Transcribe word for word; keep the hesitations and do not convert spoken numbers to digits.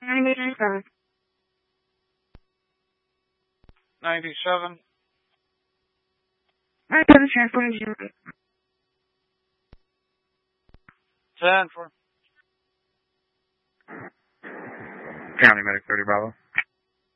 ninety-seven. ninety-seven. I got a translation. ten for County Medic thirty Bravo.